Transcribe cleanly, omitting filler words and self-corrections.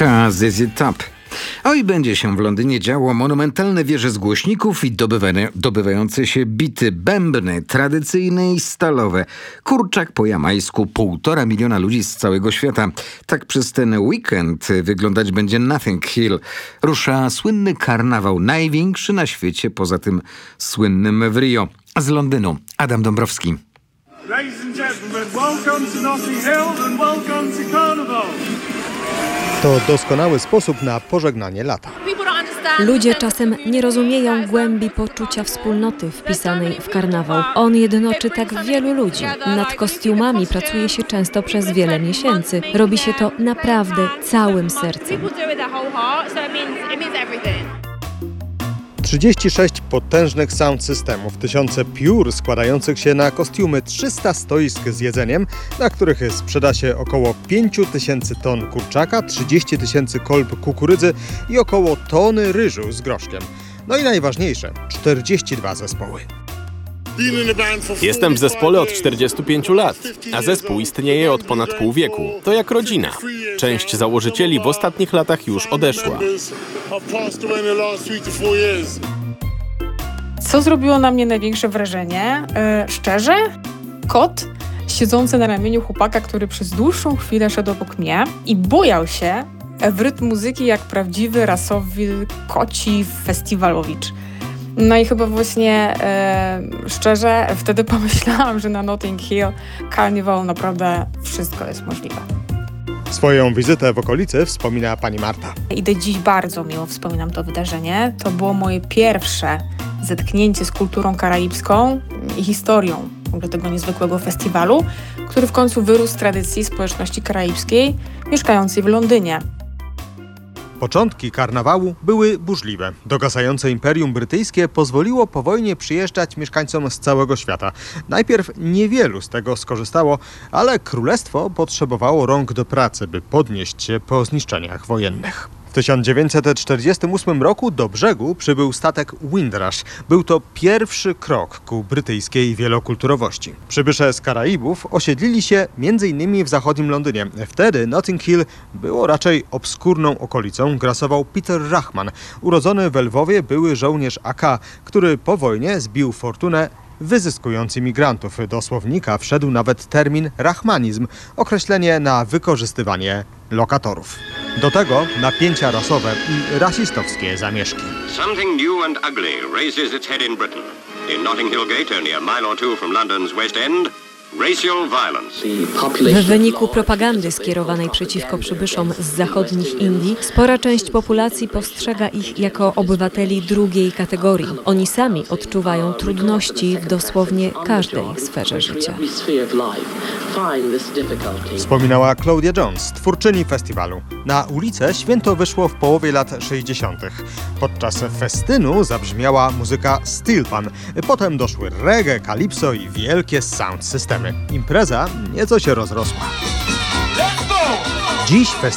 To ZZ Top. Oj, będzie się w Londynie działo. Monumentalne wieże z głośników i dobywające się bity, bębny, tradycyjne i stalowe. Kurczak po jamańsku, 1,5 miliona ludzi z całego świata. Tak przez ten weekend wyglądać będzie Notting Hill. Rusza słynny karnawał, największy na świecie, poza tym słynnym w Rio. Z Londynu Adam Dąbrowski. Ladies and gentlemen, welcome to Notting Hill and welcome to Carnival. To doskonały sposób na pożegnanie lata. Ludzie czasem nie rozumieją głębi poczucia wspólnoty wpisanej w karnawał. On jednoczy tak wielu ludzi. Nad kostiumami pracuje się często przez wiele miesięcy. Robi się to naprawdę całym sercem. 36 potężnych sound systemów, tysiące piór składających się na kostiumy, 300 stoisk z jedzeniem, na których sprzeda się około 5000 ton kurczaka, 30 000 kolb kukurydzy i około tony ryżu z groszkiem. No i najważniejsze, 42 zespoły. Jestem w zespole od 45 lat, a zespół istnieje od ponad pół wieku. To jak rodzina. Część założycieli w ostatnich latach już odeszła. Co zrobiło na mnie największe wrażenie? Szczerze? Kot siedzący na ramieniu chłopaka, który przez dłuższą chwilę szedł obok mnie i bujał się w rytm muzyki jak prawdziwy rasowy koci festiwalowicz. No i chyba właśnie, szczerze, wtedy pomyślałam, że na Notting Hill Carnival naprawdę wszystko jest możliwe. Swoją wizytę w okolicy wspomina pani Marta. I do dziś bardzo miło wspominam to wydarzenie. To było moje pierwsze zetknięcie z kulturą karaibską i historią w ogóle tego niezwykłego festiwalu, który w końcu wyrósł z tradycji społeczności karaibskiej mieszkającej w Londynie. Początki karnawału były burzliwe. Dogasające Imperium Brytyjskie pozwoliło po wojnie przyjeżdżać mieszkańcom z całego świata. Najpierw niewielu z tego skorzystało, ale królestwo potrzebowało rąk do pracy, by podnieść się po zniszczeniach wojennych. W 1948 roku do brzegu przybył statek Windrush. Był to pierwszy krok ku brytyjskiej wielokulturowości. Przybysze z Karaibów osiedlili się m.in. w zachodnim Londynie. Wtedy Notting Hill było raczej obskurną okolicą. Grasował Peter Rahman, urodzony w Lwowie były żołnierz AK, który po wojnie zbił fortunę wyzyskując imigrantów. Do słownika wszedł nawet termin rahmanizm, określenie na wykorzystywanie lokatorów. Do tego napięcia rasowe i rasistowskie zamieszki. Something new and ugly raises its head in Britain. In Notting Hill Gate, only a mile or two from London's West End, racial violence. W wyniku propagandy skierowanej przeciwko przybyszom z zachodnich Indii, spora część populacji postrzega ich jako obywateli drugiej kategorii. Oni sami odczuwają trudności w dosłownie każdej sferze życia. Wspominała Claudia Jones, twórczyni festiwalu. Na ulicę święto wyszło w połowie lat 60. Podczas festynu zabrzmiała muzyka steel pan. Potem doszły reggae, calypso i wielkie sound systemy. Impreza nieco się rozrosła. Dziś